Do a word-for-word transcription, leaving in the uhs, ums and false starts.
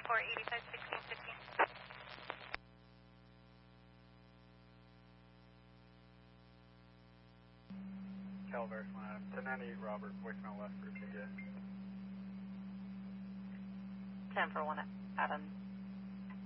four eighty-five sixteen sixteen. Calvary one Adam. ten ninety-eight Robert, voicemail left for P D A. ten for one Adam.